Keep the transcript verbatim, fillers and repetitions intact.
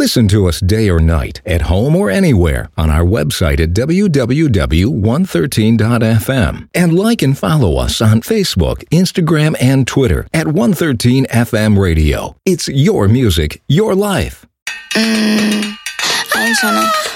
Listen to us day or night, at home or anywhere, on our website at w w w dot one thirteen dot f m. And like and follow us on Facebook, Instagram, and Twitter at one thirteen F M Radio. It's your music, your life. Mm, I ain't tryna